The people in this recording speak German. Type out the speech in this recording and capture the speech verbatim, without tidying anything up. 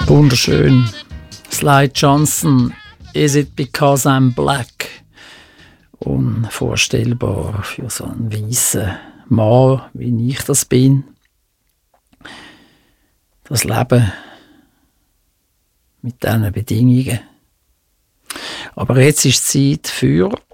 Wunderschön. Sly Johnson, Is It Because I'm Black? Unvorstellbar für so einen weißen Mann, wie ich das bin. Das Leben mit diesen Bedingungen. Aber jetzt ist Zeit für